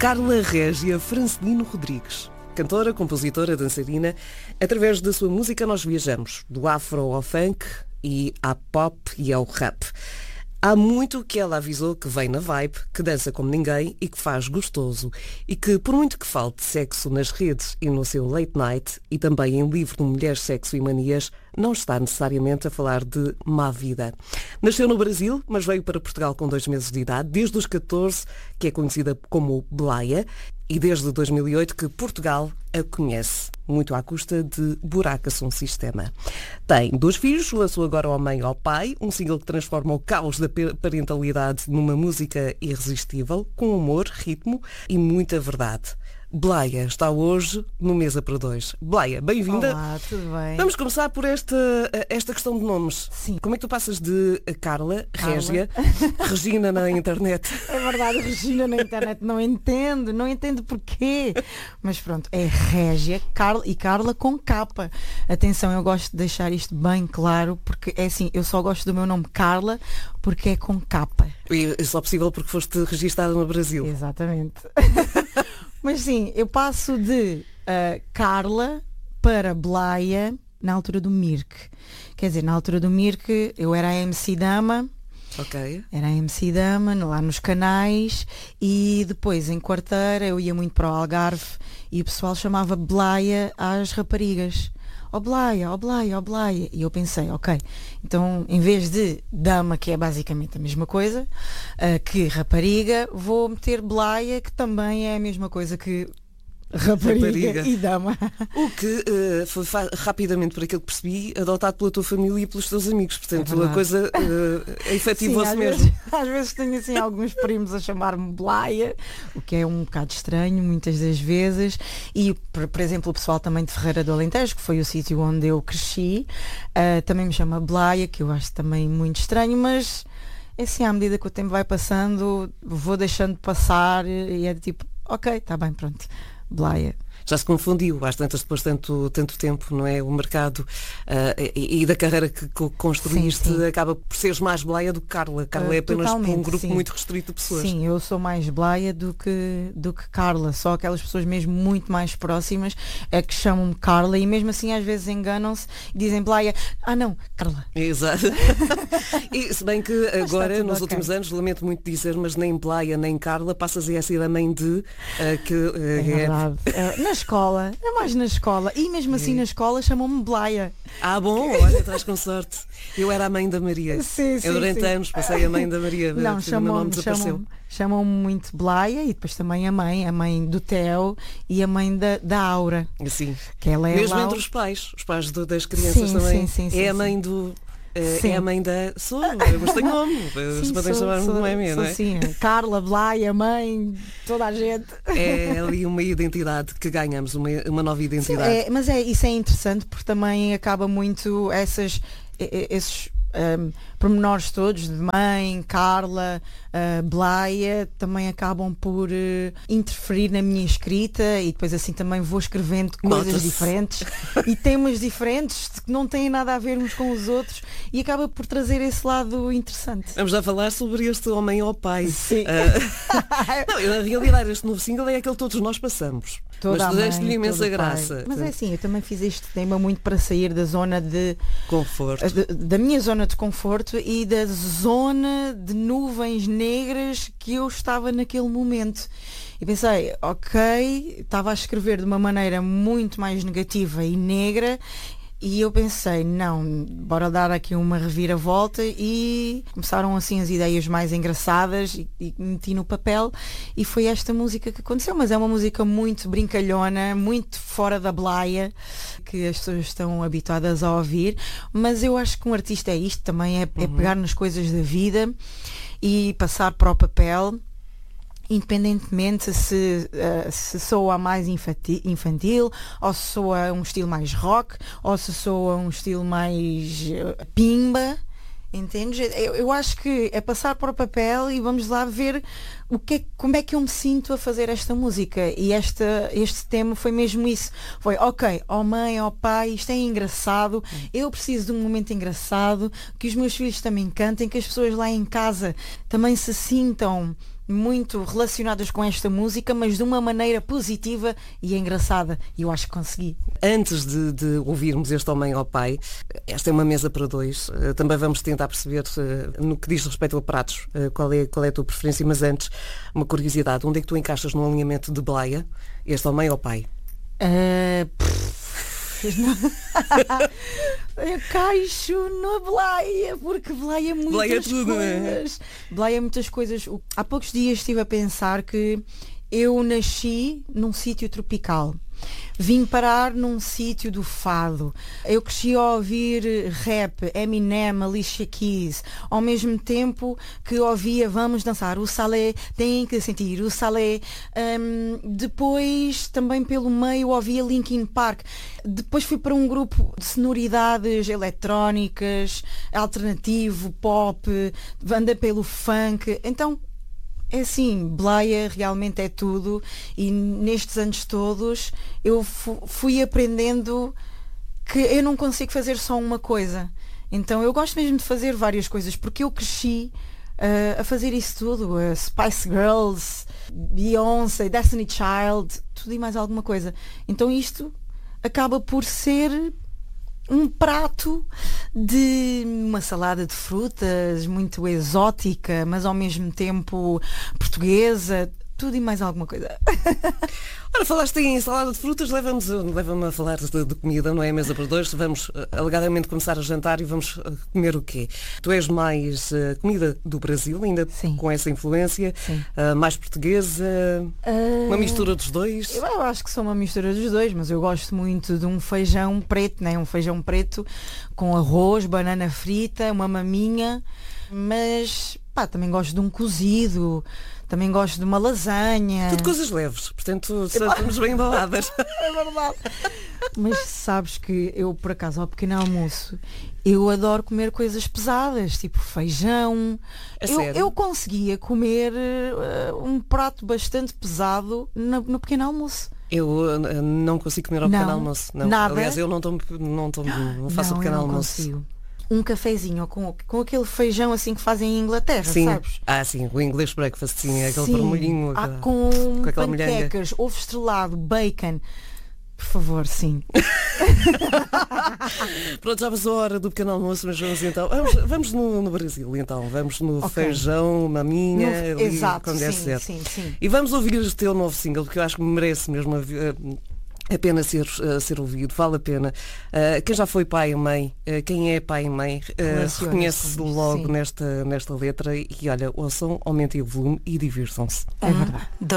Carla Régia Francelino Rodrigues. Cantora, compositora, dançarina. Através da sua música nós viajamos do afro ao funk e à pop e ao rap. Há muito que ela avisou que vem na vibe, que dança como ninguém e que faz gostoso. E que, por muito que falte sexo nas redes e no seu late night, e também em livro de Mulheres, Sexo e Manias, não está necessariamente a falar de má vida. Nasceu no Brasil, mas veio para Portugal com 2 meses de idade, desde os 14, que é conhecida como Blaia, e desde 2008 que Portugal a conhece, muito à custa de Buraca Som Sistema. Tem 2 filhos, lançou agora ao Mãe ao Pai, um single que transforma o caos da parentalidade numa música irresistível, com humor, ritmo e muita verdade. Blaia está hoje no Mesa para 2. Blaia, bem-vinda. Olá, tudo bem? Vamos começar por esta questão de nomes. Sim. Como é que tu passas de Carla, Régia, Regina na internet? É verdade, Regina na internet, não entendo porquê. Mas pronto, é Régia, Carla e Carla com capa. Atenção, eu gosto de deixar isto bem claro, porque é assim, eu só gosto do meu nome Carla porque é com capa. E é só possível porque foste registada no Brasil. Exatamente. Mas sim, eu passo de Carla para Blaia na altura do Mirk. Quer dizer, na altura do Mirk eu era a MC Dama. Ok. Era a MC Dama, lá nos canais, e depois em Quarteira eu ia muito para o Algarve e o pessoal chamava Blaia às raparigas. Ó Blaia, ó Blaia, ó Blaia. E eu pensei, ok, então em vez de dama, que é basicamente a mesma coisa, que rapariga, vou meter Blaia, que também é a mesma coisa que rapariga e dama. O que foi rapidamente, por aquilo que percebi, adotado pela tua família e pelos teus amigos. Portanto, a coisa efetivou-se mesmo. Às vezes tenho assim alguns primos a chamar-me Blaia, o que é um bocado estranho, muitas das vezes. E, por exemplo, o pessoal também de Ferreira do Alentejo, que foi o sítio onde eu cresci, também me chama Blaia, que eu acho também muito estranho, mas assim, à medida que o tempo vai passando, vou deixando de passar e é tipo, ok, está bem, pronto. Blaia. Já se confundiu, às tantas, depois de tanto tempo, não é? O mercado e da carreira que construíste, sim. Acaba por seres mais Blaia do que Carla. Carla é apenas um grupo sim. Muito restrito de pessoas. Sim, eu sou mais Blaia do que Carla. Só aquelas pessoas mesmo muito mais próximas é que chamam-me Carla e mesmo assim às vezes enganam-se e dizem Blaia. Ah não, Carla. Exato. E se bem que agora, nos últimos anos, lamento muito dizer, mas nem Blaia nem Carla passas a ser a mãe de é verdade. Na escola, é mais na escola. E mesmo assim na escola chamam-me Blaia. Ah, bom, olha, estás com sorte. Eu era a mãe da Maria. Sim, eu durante anos passei a mãe da Maria. Não, chamam-me muito Blaia e depois também a mãe do Theo e a mãe da Aura. Sim. Que ela é mesmo entre os pais das crianças sim, também. Sim, é a mãe do... É a mãe da... mas tenho nome. Se podem chamar-me de mãe, não é? Sim, Carla, Blaia, mãe, toda a gente. É ali uma identidade que ganhamos, uma nova identidade. Sim, mas isso é interessante porque também acaba muito esses pormenores todos de mãe, Carla, Blaia, também acabam por interferir na minha escrita e depois assim também vou escrevendo coisas diferentes e temas diferentes que não têm nada a ver uns com os outros e acaba por trazer esse lado interessante. Vamos já falar sobre este Homem ao Pai. Sim. Não, na realidade este novo single é aquele que todos nós passamos. Toda mas tu deste-lhe imensa graça. Mas é assim, eu também fiz este tema muito para sair da zona de conforto, da minha zona de conforto e da zona de nuvens negras que eu estava naquele momento. E pensei, ok, estava a escrever de uma maneira muito mais negativa e negra. E eu pensei, não, bora dar aqui uma reviravolta e começaram assim as ideias mais engraçadas e meti no papel e foi esta música que aconteceu, mas é uma música muito brincalhona, muito fora da Blaia, que as pessoas estão habituadas a ouvir, mas eu acho que um artista é isto também, é pegar nas coisas da vida e passar para o papel. Independentemente se soa mais infantil ou se soa um estilo mais rock ou se soa um estilo mais pimba, entendes? Eu acho que é passar para o papel e vamos lá ver como é que eu me sinto a fazer esta música e este tema foi mesmo isso, foi ok, ó mãe, ó pai, isto é engraçado, eu preciso de um momento engraçado, que os meus filhos também cantem, que as pessoas lá em casa também se sintam muito relacionadas com esta música, mas de uma maneira positiva e engraçada. E eu acho que consegui. Antes de ouvirmos este Ó Mãe, Ó Pai, esta é uma mesa para dois. Também vamos tentar perceber, no que diz respeito a pratos, qual é a tua preferência. Mas antes, uma curiosidade. Onde é que tu encaixas no alinhamento de Bleia este Ó Mãe, Ó Pai? Eu caixo na Bleia, porque Bleia é muitas Bleia é tudo, coisas. Bleia é muitas coisas. Há poucos dias estive a pensar que eu nasci num sítio tropical. Vim parar num sítio do fado. Eu cresci a ouvir rap, Eminem, Alicia Keys, ao mesmo tempo que ouvia Vamos Dançar, o Salé, tem que sentir o Salé. Depois, também pelo meio, ouvia Linkin Park. Depois fui para um grupo de sonoridades eletrónicas, alternativo, pop, anda pelo funk. Então, é assim, Bleia realmente é tudo, e nestes anos todos eu fui aprendendo que eu não consigo fazer só uma coisa. Então eu gosto mesmo de fazer várias coisas, porque eu cresci a fazer isso tudo, Spice Girls, Beyoncé, Destiny Child, tudo e mais alguma coisa. Então isto acaba por ser um prato de uma salada de frutas muito exótica, mas ao mesmo tempo portuguesa, tudo e mais alguma coisa. Ora, falaste em salada de frutas, leva-me a falar de comida, não é? A mesa para dois. Vamos alegadamente começar a jantar e vamos comer o quê? Tu és mais comida do Brasil, ainda Sim. com essa influência, mais portuguesa, uma mistura dos dois? Eu acho que sou uma mistura dos dois, mas eu gosto muito de um feijão preto, né? Um feijão preto com arroz, banana frita, uma maminha, mas também gosto de um cozido. Também gosto de uma lasanha. Tudo coisas leves, portanto estamos bem embaladas. É verdade. Mas sabes que eu, por acaso, ao pequeno almoço, eu adoro comer coisas pesadas, tipo feijão. Eu conseguia comer um prato bastante pesado no pequeno almoço. Eu não consigo comer ao pequeno almoço. Não. Nada. Aliás, eu não faço o pequeno almoço. Consigo. Um cafezinho com aquele feijão assim que fazem em Inglaterra, sim. Sabes? Sim, o English breakfast, sim, aquele vermelhinho. Com aquela panquecas, molhanga. ovo estrelado, bacon. Por favor, sim. Pronto, já passou a hora do pequeno almoço, mas vamos então. Vamos no Brasil, então. Vamos no feijão, maminha, ali, exato, como deve sim, ser. sim. E vamos ouvir o teu novo single, porque eu acho que merece mesmo a pena ser ouvido, vale a pena. Quem já foi pai e mãe, quem é pai e mãe, reconhece logo nesta letra e olha, ouçam, aumentem o volume e divirtam-se. É verdade.